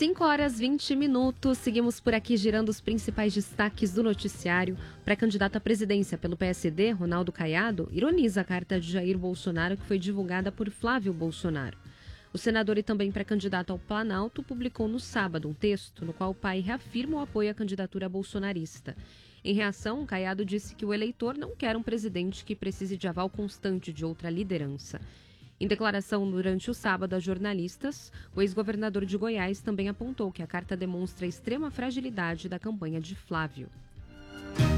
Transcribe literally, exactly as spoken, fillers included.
cinco horas e vinte minutos, seguimos por aqui girando os principais destaques do noticiário. Pré-candidato à presidência pelo P S D, Ronaldo Caiado, ironiza a carta de Jair Bolsonaro que foi divulgada por Flávio Bolsonaro. O senador e também pré-candidato ao Planalto publicou no sábado um texto no qual o pai reafirma o apoio à candidatura bolsonarista. Em reação, Caiado disse que o eleitor não quer um presidente que precise de aval constante de outra liderança. Em declaração durante o sábado a jornalistas, o ex-governador de Goiás também apontou que a carta demonstra a extrema fragilidade da campanha de Flávio.